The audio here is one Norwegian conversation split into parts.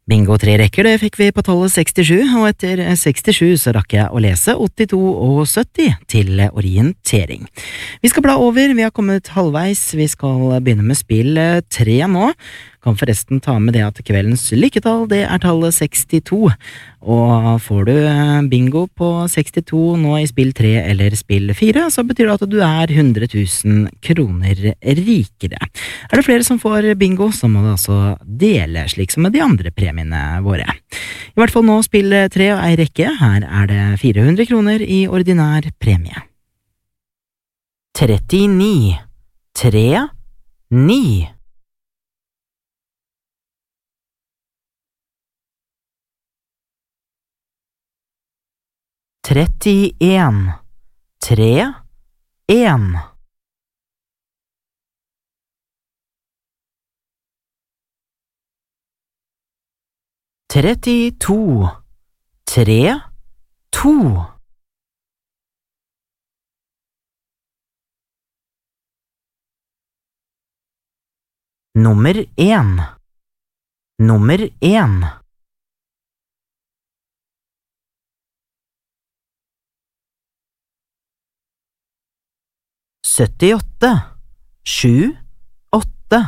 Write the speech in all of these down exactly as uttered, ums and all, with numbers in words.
Bingo tre rekker, det fikk vi på tallet sekstisju, og etter sekstisju så rakk jeg å lese åttito og sytti til orientering. Vi skal bla over, vi har kommet halvveis, vi skal begynne med spill tre nå. Kan forresten ta med det at kveldens lykketall, det er tallet sekstito, og får du bingo på sekstito nå i spill tre eller spill fire, så betyr det at du er hundre tusen kroner rikere. Er det flere som får bingo, så må du altså dele, slik som med de andre premiene våre. I hvert fall nå spill tre og ei rekke, her er det fire hundre kroner i ordinær premie. trettini, tre, ni. trettien, tre, en. trettito, tre, to. Nummer en. Nummer en. syttiåtte, sju, åtte.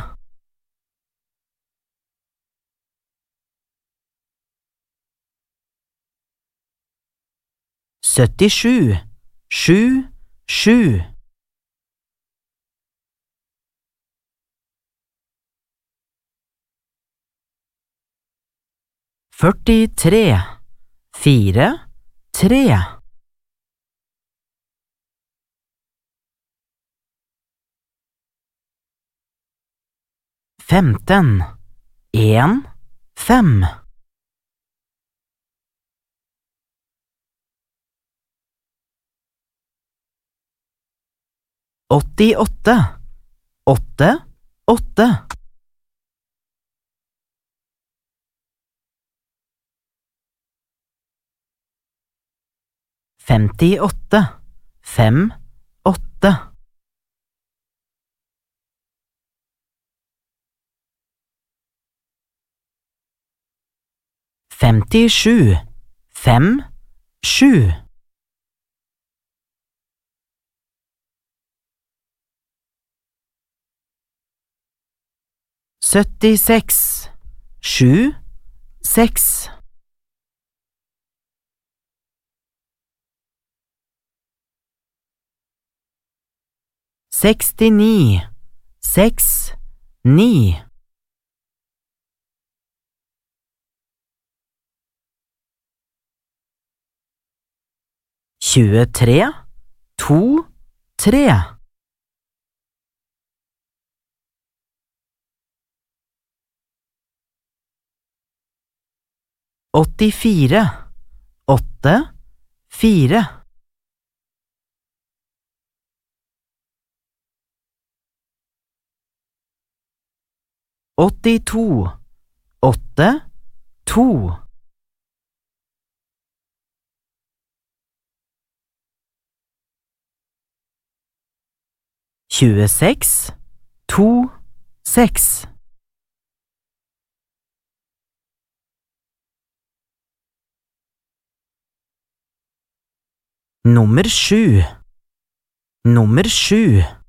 syttisju, sju, sju. førtitre, fire, tre. femten, en, fem. åttiåtte, åtte, åtte. femtiåtte, fem, åtte. femtisju, fem, sju. syttiseks, sju, seks. sekstini, seks, ni. tjuetre, to, tre. åttifire, åtte, fire. åttito, åtte, to. tjueseks, to, seks. Nummer sju. Nummer sju.